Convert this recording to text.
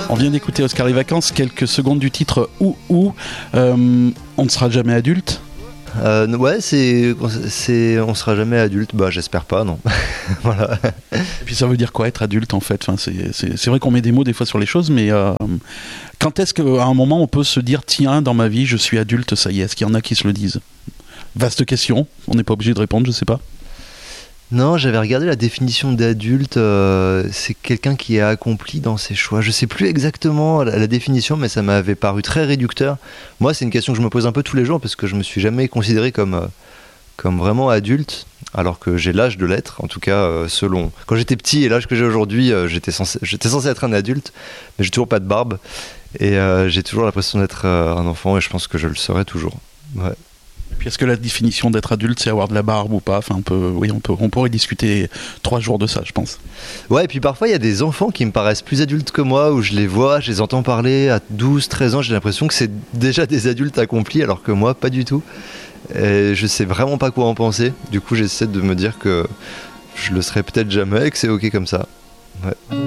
On vient d'écouter Oscar les vacances, quelques secondes du titre Ouh. On ne sera jamais adulte. Ouais, on sera jamais adulte. Bah, j'espère pas, non. Voilà. Et puis ça veut dire quoi être adulte en fait, c'est vrai qu'on met des mots des fois sur les choses, mais quand est-ce qu'à un moment on peut se dire tiens, dans ma vie je suis adulte, ça y est? Est-ce qu'il y en a qui se le disent? Vaste question, on n'est pas obligé de répondre, je sais pas. Non, j'avais regardé la définition d'adulte. C'est quelqu'un qui a accompli dans ses choix. Je sais plus exactement la définition, mais ça m'avait paru très réducteur. Moi, c'est une question que je me pose un peu tous les jours parce que je me suis jamais considéré comme vraiment adulte, alors que j'ai l'âge de l'être. En tout cas, selon quand j'étais petit et l'âge que j'ai aujourd'hui, j'étais censé être un adulte, mais j'ai toujours pas de barbe et j'ai toujours l'impression d'être un enfant et je pense que je le serai toujours. Ouais. Puis est-ce que la définition d'être adulte, c'est avoir de la barbe ou pas? Enfin, on pourrait discuter 3 jours de ça, je pense. Ouais, et puis parfois, il y a des enfants qui me paraissent plus adultes que moi, où je les vois, je les entends parler à 12, 13 ans, j'ai l'impression que c'est déjà des adultes accomplis, alors que moi, pas du tout. Et je sais vraiment pas quoi en penser. Du coup, j'essaie de me dire que je le serai peut-être jamais et que c'est ok comme ça. Ouais.